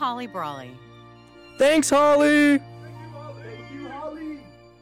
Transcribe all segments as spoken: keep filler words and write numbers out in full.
Holly Brawley. Thanks, Holly! Thank you, Holly.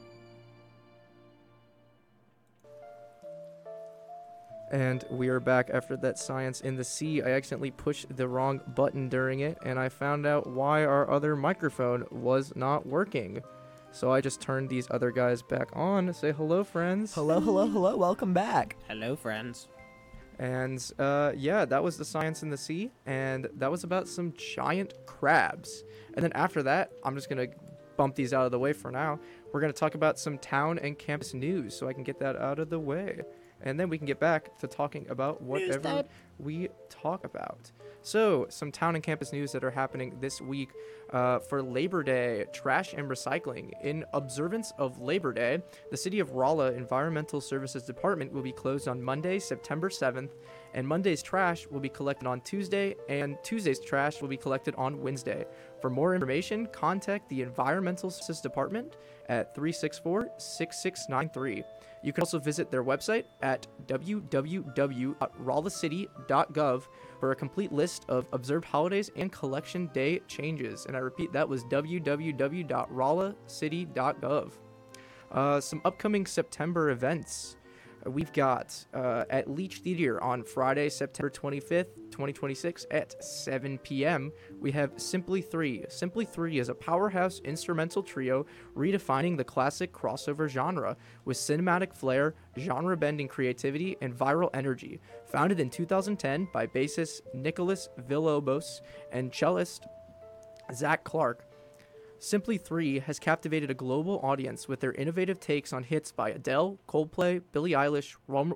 And we are back after that Science in the Sea. I accidentally pushed the wrong button during it, and I found out why our other microphone was not working. So I just turned these other guys back on. Say hello, friends. Hello, hello, hello. Welcome back. Hello, friends. And uh, yeah, that was the Science in the Sea, and that was about some giant crabs. And then after that, I'm just going to bump these out of the way for now. We're going to talk about some town and campus news, so I can get that out of the way. And then we can get back to talking about whatever we talk about. So, some town and campus news that are happening this week uh, for Labor Day, trash and recycling. In observance of Labor Day, the City of Rolla Environmental Services Department will be closed on Monday, September seventh, and Monday's trash will be collected on Tuesday, and Tuesday's trash will be collected on Wednesday. For more information, contact the Environmental Services Department at three six four, six six nine three. You can also visit their website at w w w dot rolla city dot gov for a complete list of observed holidays and collection day changes. And I repeat, that was w w w dot rolla city dot gov. Uh, some upcoming September events. We've got uh, at Leech Theater on Friday, September twenty-fifth, twenty twenty-six at seven p.m. We have Simply Three. Simply Three is a powerhouse instrumental trio redefining the classic crossover genre with cinematic flair, genre-bending creativity, and viral energy. Founded in two thousand ten by bassist Nicholas Villalobos and cellist Zach Clark, Simply Three has captivated a global audience with their innovative takes on hits by Adele, Coldplay, Billie Eilish, Rum,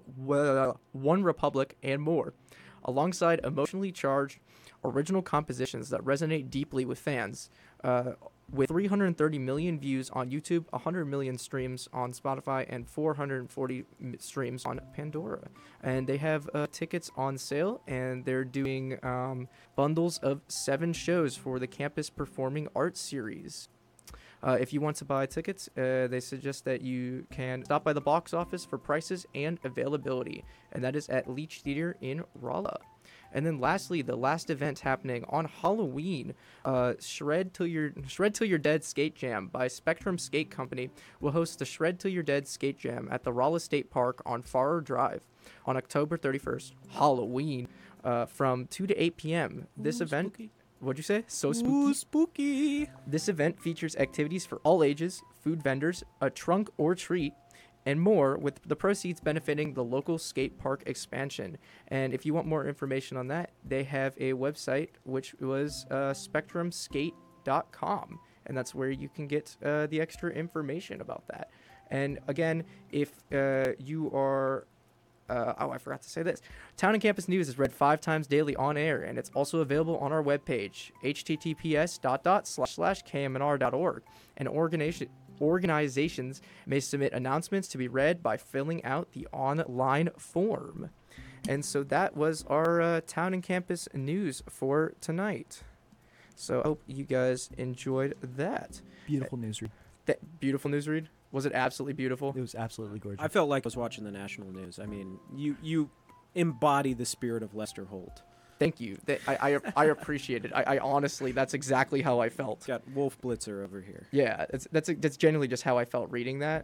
One Republic, and more, alongside emotionally charged original compositions that resonate deeply with fans. Uh, with three hundred thirty million views on YouTube, one hundred million streams on Spotify, and four hundred forty streams on Pandora. And they have uh, tickets on sale, and they're doing um, bundles of seven shows for the Campus Performing Arts Series. Uh, if you want to buy tickets, uh, they suggest that you can stop by the box office for prices and availability, and that is at Leech Theater in Rolla. And then lastly, the last event happening on Halloween, uh, Shred Till You're Shred Till You're Dead Skate Jam by Spectrum Skate Company will host the Shred Till You're Dead Skate Jam at the Rolla State Park on Farrer Drive on October thirty-first, Halloween, uh, from two to eight p.m. This Ooh, event, spooky. What'd you say? So spooky. Ooh, spooky. This event features activities for all ages, food vendors, a trunk or treat, and more, with the proceeds benefiting the local skate park expansion. And if you want more information on that, they have a website, which was uh, spectrum skate dot com, and that's where you can get uh, the extra information about that. And again, if uh, you are Uh, oh, I forgot to say this. Town and Campus News is read five times daily on air, and it's also available on our webpage, https dot dot slash slash kmnr dot org. And organization, organizations may submit announcements to be read by filling out the online form. And so that was our uh, Town and Campus News for tonight. So I hope you guys enjoyed that. Beautiful news read. That beautiful news read? Was it absolutely beautiful? It was absolutely gorgeous. I felt like I was watching the national news. I mean, you you embody the spirit of Lester Holt. Thank you. That, I, I I appreciate it. I, I honestly, that's exactly how I felt. Got Wolf Blitzer over here. Yeah, it's, that's that's genuinely just how I felt reading that.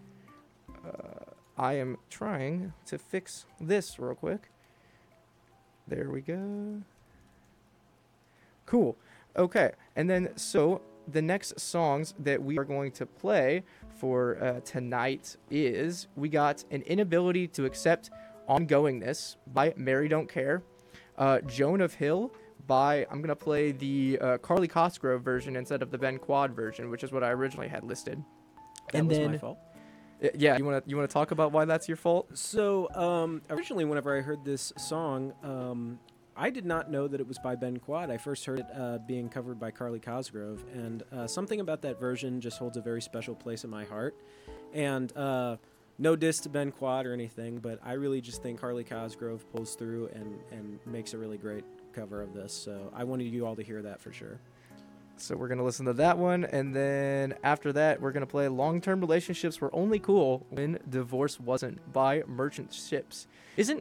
Uh, I am trying to fix this real quick. There we go. Cool. Okay, and then so the next songs that we are going to play for uh, tonight is we got An Inability to Accept Ongoingness by Mary Don't Care, uh, Joan of Hill by, I'm going to play the uh, Carly Cosgrove version instead of the Ben Quad version, which is what I originally had listed. That and was then, my fault. uh, Yeah, you want to you want to talk about why that's your fault? So, um, originally, whenever I heard this song, um, I did not know that it was by Ben Quad. I first heard it uh, being covered by Carly Cosgrove, and uh, something about that version just holds a very special place in my heart. And uh, no diss to Ben Quad or anything, but I really just think Carly Cosgrove pulls through and, and makes a really great cover of this. So I wanted you all to hear that for sure. So we're going to listen to that one, and then after that, we're going to play Long-Term Relationships Were Only Cool When Divorce Wasn't by Merchant Ships. Isn't